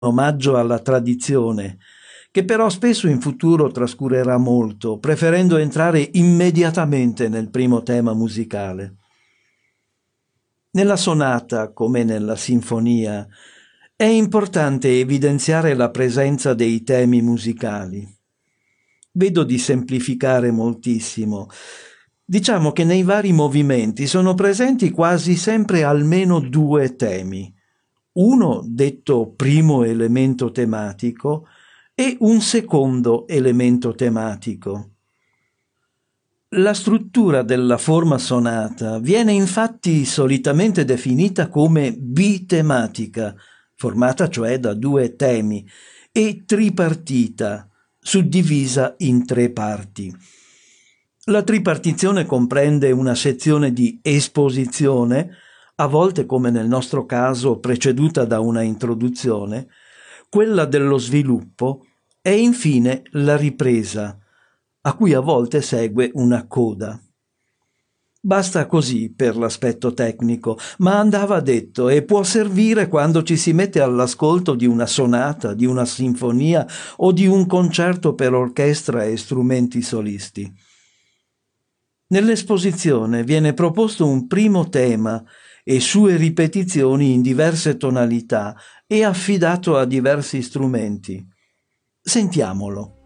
omaggio alla tradizione, che però spesso in futuro trascurerà molto, preferendo entrare immediatamente nel primo tema musicale. Nella sonata, come nella sinfonia, è importante evidenziare la presenza dei temi musicali. Vedo di semplificare moltissimo. Diciamo che nei vari movimenti sono presenti quasi sempre almeno due temi. Uno detto primo elemento tematico e un secondo elemento tematico. La struttura della forma sonata viene infatti solitamente definita come bitematica, formata cioè da due temi, e tripartita, suddivisa in tre parti. La tripartizione comprende una sezione di esposizione, a volte come nel nostro caso preceduta da una introduzione, quella dello sviluppo e infine la ripresa, a cui a volte segue una coda. Basta così per l'aspetto tecnico, ma andava detto e può servire quando ci si mette all'ascolto di una sonata, di una sinfonia o di un concerto per orchestra e strumenti solisti. Nell'esposizione viene proposto un primo tema e sue ripetizioni in diverse tonalità e affidato a diversi strumenti. Sentiamolo.